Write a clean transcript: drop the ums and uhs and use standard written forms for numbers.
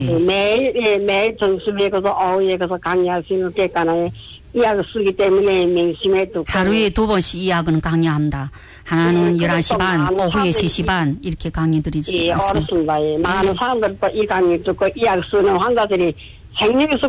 매일 점심에 가서 오후에 가서 강의할 수 있는 객관에 이약을 쓰기 때문에 명심해 두고. 하루에 2번씩 이 약은 강의합니다. 하나는 11시 반, 오후에 3시 반 이렇게 강의 드리지 예, 않습니다. 어렵습니다. 예. 많은 사람들 또 이 강의 듣고 이 약 쓰는 환자들이 생명에서